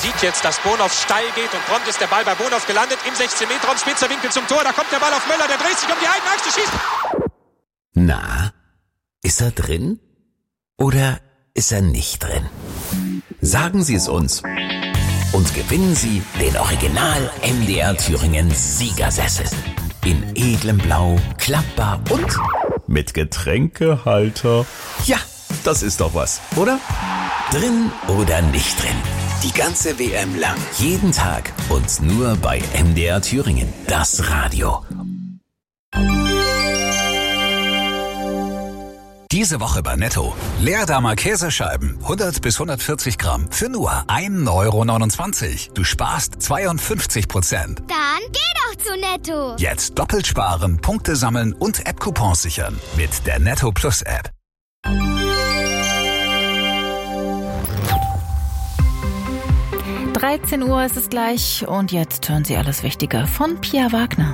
sieht jetzt, dass Bonhoff steil geht und prompt ist der Ball bei Bonhoff gelandet im 16-Meter-Raum, spitzer Winkel zum Tor, da kommt der Ball auf Möller, der dreht sich um die eigene Achse, schießt. Na, ist er drin? Oder ist er nicht drin? Sagen Sie es uns und gewinnen Sie den Original MDR Thüringen Siegersessel. In edlem Blau, klappbar und mit Getränkehalter. Ja, das ist doch was, oder? Drin oder nicht drin? Die ganze WM lang, jeden Tag und nur bei MDR Thüringen, das Radio. Diese Woche bei Netto. Leerdamer Käsescheiben, 100 bis 140 Gramm, für nur 1,29 €. Du sparst 52%. Dann geh doch zu Netto. Jetzt doppelt sparen, Punkte sammeln und App-Coupons sichern. Mit der Netto Plus App. 13 Uhr ist es gleich und jetzt hören Sie alles Wichtige von Pia Wagner.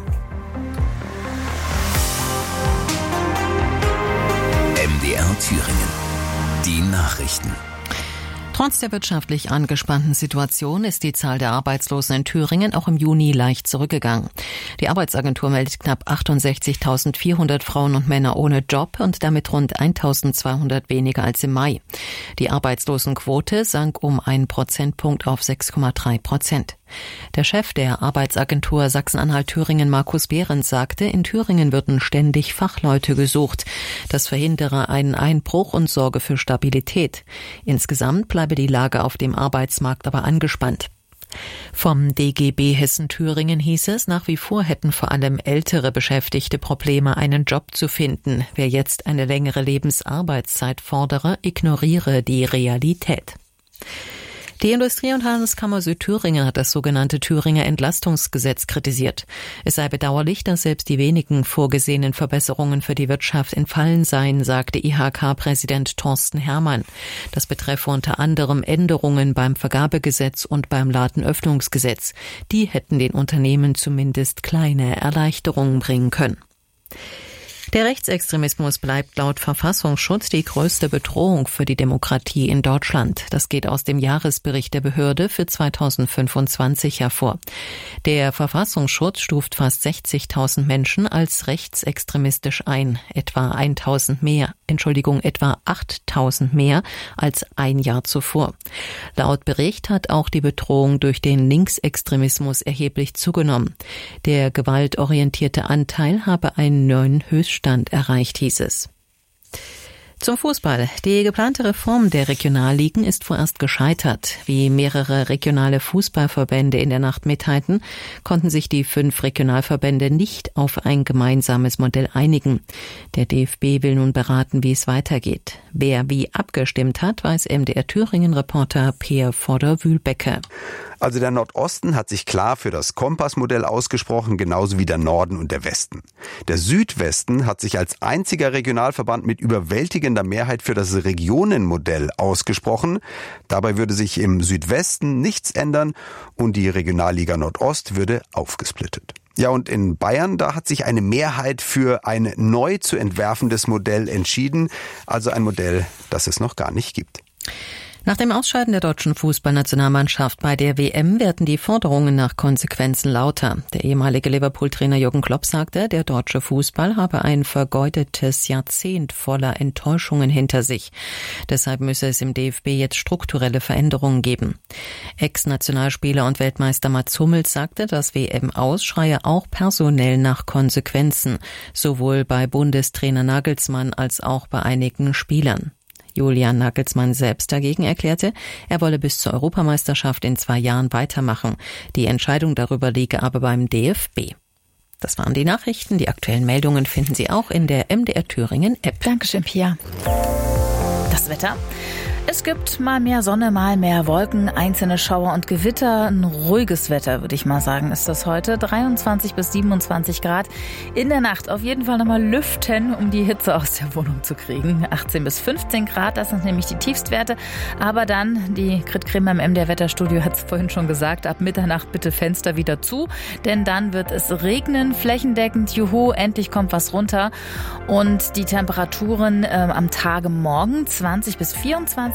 MDR Thüringen. Die Nachrichten. Trotz der wirtschaftlich angespannten Situation ist die Zahl der Arbeitslosen in Thüringen auch im Juni leicht zurückgegangen. Die Arbeitsagentur meldet knapp 68.400 Frauen und Männer ohne Job und damit rund 1.200 weniger als im Mai. Die Arbeitslosenquote sank um 1 Prozentpunkt auf 6,3%. Der Chef der Arbeitsagentur Sachsen-Anhalt-Thüringen, Markus Behrens, sagte, in Thüringen würden ständig Fachleute gesucht. Das verhindere einen Einbruch und sorge für Stabilität. Insgesamt bleibe die Lage auf dem Arbeitsmarkt aber angespannt. Vom DGB Hessen-Thüringen hieß es, nach wie vor hätten vor allem ältere Beschäftigte Probleme, einen Job zu finden. Wer jetzt eine längere Lebensarbeitszeit fordere, ignoriere die Realität. Die Industrie- und Handelskammer Südthüringen hat das sogenannte Thüringer Entlastungsgesetz kritisiert. Es sei bedauerlich, dass selbst die wenigen vorgesehenen Verbesserungen für die Wirtschaft entfallen seien, sagte IHK-Präsident Thorsten Herrmann. Das betreffe unter anderem Änderungen beim Vergabegesetz und beim Ladenöffnungsgesetz. Die hätten den Unternehmen zumindest kleine Erleichterungen bringen können. Der Rechtsextremismus bleibt laut Verfassungsschutz die größte Bedrohung für die Demokratie in Deutschland. Das geht aus dem Jahresbericht der Behörde für 2025 hervor. Der Verfassungsschutz stuft fast 60.000 Menschen als rechtsextremistisch ein, etwa 8.000 mehr als ein Jahr zuvor. Laut Bericht hat auch die Bedrohung durch den Linksextremismus erheblich zugenommen. Der gewaltorientierte Anteil habe einen neuen Höchststand erreicht, hieß es. Zum Fußball. Die geplante Reform der Regionalligen ist vorerst gescheitert. Wie mehrere regionale Fußballverbände in der Nacht mitteilten, konnten sich die 5 Regionalverbände nicht auf ein gemeinsames Modell einigen. Der DFB will nun beraten, wie es weitergeht. Wer wie abgestimmt hat, weiß MDR Thüringen-Reporter Peer Vorder-Wühlbecke. Also der Nordosten hat sich klar für das Kompassmodell ausgesprochen, genauso wie der Norden und der Westen. Der Südwesten hat sich als einziger Regionalverband mit überwältigender Mehrheit für das Regionenmodell ausgesprochen. Dabei würde sich im Südwesten nichts ändern und die Regionalliga Nordost würde aufgesplittet. Ja, und in Bayern, da hat sich eine Mehrheit für ein neu zu entwerfendes Modell entschieden, also ein Modell, das es noch gar nicht gibt. Nach dem Ausscheiden der deutschen Fußballnationalmannschaft bei der WM werden die Forderungen nach Konsequenzen lauter. Der ehemalige Liverpool-Trainer Jürgen Klopp sagte, der deutsche Fußball habe ein vergeudetes Jahrzehnt voller Enttäuschungen hinter sich. Deshalb müsse es im DFB jetzt strukturelle Veränderungen geben. Ex-Nationalspieler und Weltmeister Mats Hummels sagte, das WM-Aus schreie auch personell nach Konsequenzen, sowohl bei Bundestrainer Nagelsmann als auch bei einigen Spielern. Julian Nagelsmann selbst dagegen erklärte, er wolle bis zur Europameisterschaft in 2 Jahren weitermachen. Die Entscheidung darüber liege aber beim DFB. Das waren die Nachrichten. Die aktuellen Meldungen finden Sie auch in der MDR Thüringen App. Dankeschön, Pia. Das Wetter. Es gibt mal mehr Sonne, mal mehr Wolken, einzelne Schauer und Gewitter. Ein ruhiges Wetter, würde ich mal sagen, ist das heute. 23 bis 27 Grad. In der Nacht auf jeden Fall nochmal lüften, um die Hitze aus der Wohnung zu kriegen. 18 bis 15 Grad, das sind nämlich die Tiefstwerte. Aber dann, die Grit Kremer im MDR Wetterstudio hat es vorhin schon gesagt, ab Mitternacht bitte Fenster wieder zu. Denn dann wird es regnen, flächendeckend. Juhu, endlich kommt was runter. Und die Temperaturen am Tage morgen 20 bis 24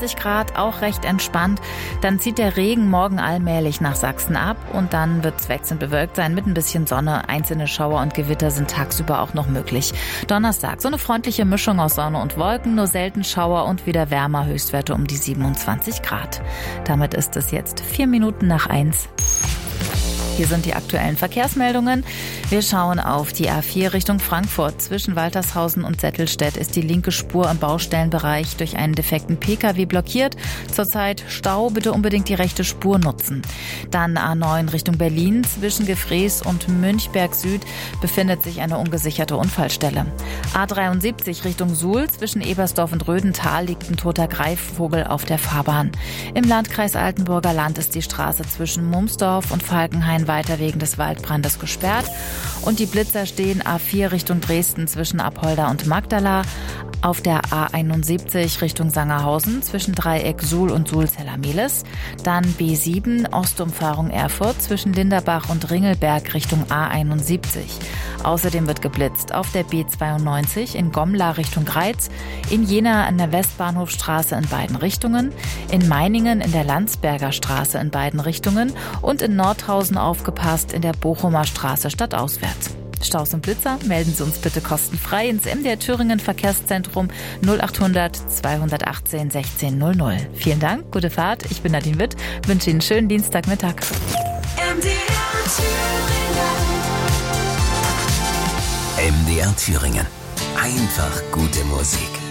20 Grad, auch recht entspannt. Dann zieht der Regen morgen allmählich nach Sachsen ab und dann wird es wechselnd bewölkt sein mit ein bisschen Sonne. Einzelne Schauer und Gewitter sind tagsüber auch noch möglich. Donnerstag, so eine freundliche Mischung aus Sonne und Wolken, nur selten Schauer und wieder wärmer, Höchstwerte um die 27 Grad. Damit ist es jetzt 4 Minuten nach 1. Hier sind die aktuellen Verkehrsmeldungen. Wir schauen auf die A4 Richtung Frankfurt. Zwischen Waltershausen und Settelstedt ist die linke Spur im Baustellenbereich durch einen defekten Pkw blockiert. Zurzeit Stau, bitte unbedingt die rechte Spur nutzen. Dann A9 Richtung Berlin. Zwischen Gefrees und Münchberg Süd befindet sich eine ungesicherte Unfallstelle. A73 Richtung Suhl. Zwischen Ebersdorf und Rödental liegt ein toter Greifvogel auf der Fahrbahn. Im Landkreis Altenburger Land ist die Straße zwischen Mumsdorf und Falkenhain weiter wegen des Waldbrandes gesperrt. Und die Blitzer stehen A4 Richtung Dresden zwischen Apolda und Magdala. Auf der A71 Richtung Sangerhausen zwischen Dreieck Suhl und Suhl-Zellermelis. Dann B7 Ostumfahrung Erfurt zwischen Linderbach und Ringelberg Richtung A71. Außerdem wird geblitzt auf der B92 in Gomla Richtung Greiz, in Jena an der Westbahnhofstraße in beiden Richtungen, in Meiningen in der Landsberger Straße in beiden Richtungen und in Nordhausen aufgepasst in der Bochumer Straße stadtauswärts. Staus und Blitzer melden Sie uns bitte kostenfrei ins MDR Thüringen Verkehrszentrum 0800 218 1600. Vielen Dank, gute Fahrt. Ich bin Nadine Witt, wünsche Ihnen einen schönen Dienstagmittag. MDR Thüringen. Einfach gute Musik.